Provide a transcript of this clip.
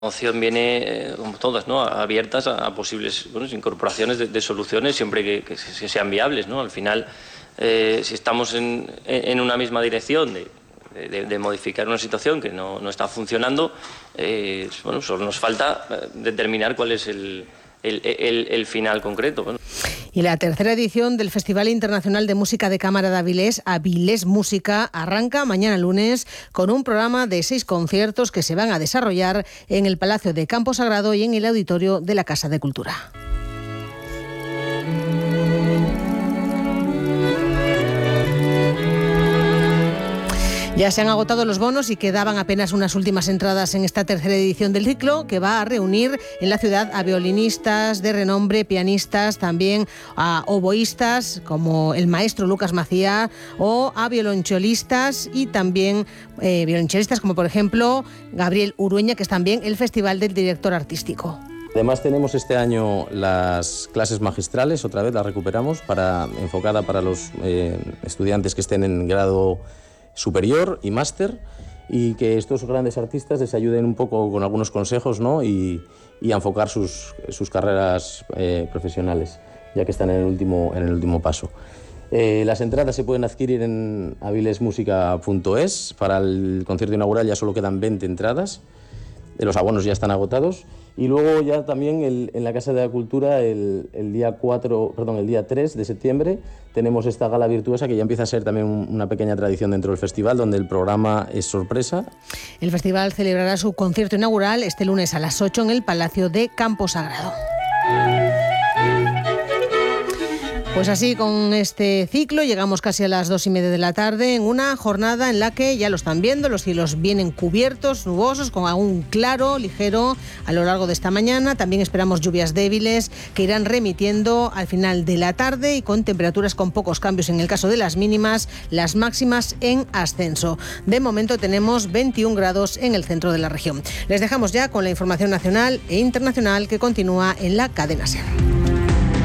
moción viene, como todas, ¿no?, abiertas a posibles incorporaciones de soluciones siempre que sean viables, ¿no? Al final, si estamos en una misma dirección de modificar una situación que no está funcionando, solo nos falta determinar cuál es el final concreto. Bueno. Y la tercera edición del Festival Internacional de Música de Cámara de Avilés, Avilés Música, arranca mañana lunes con un programa de 6 conciertos que se van a desarrollar en el Palacio de Campo Sagrado y en el auditorio de la Casa de Cultura. Ya se han agotado los bonos y quedaban apenas unas últimas entradas en esta tercera edición del ciclo, que va a reunir en la ciudad a violinistas de renombre, pianistas, también a oboístas como el maestro Lucas Macía, o a violonchelistas y también violonchelistas como por ejemplo Gabriel Urueña, que es también el Festival del Director Artístico. Además tenemos este año las clases magistrales, otra vez las recuperamos, enfocada para los estudiantes que estén en grado superior y máster, y que estos grandes artistas les ayuden un poco con algunos consejos, ¿no?, y a enfocar sus carreras profesionales, ya que están en el último paso. Las entradas se pueden adquirir en avilesmusica.es. Para el concierto inaugural ya solo quedan 20 entradas, los abonos ya están agotados. Y luego ya también en la Casa de la Cultura el día 3 de septiembre tenemos esta gala virtuosa que ya empieza a ser también una pequeña tradición dentro del festival, donde el programa es sorpresa. El festival celebrará su concierto inaugural este lunes a las 8 en el Palacio de Campo Sagrado. Pues así, con este ciclo llegamos casi a las 2:30 de la tarde, en una jornada en la que, ya lo están viendo, los cielos vienen cubiertos, nubosos, con algún claro ligero a lo largo de esta mañana. También esperamos lluvias débiles que irán remitiendo al final de la tarde y con temperaturas con pocos cambios en el caso de las mínimas, las máximas en ascenso. De momento tenemos 21 grados en el centro de la región. Les dejamos ya con la información nacional e internacional que continúa en la cadena SER.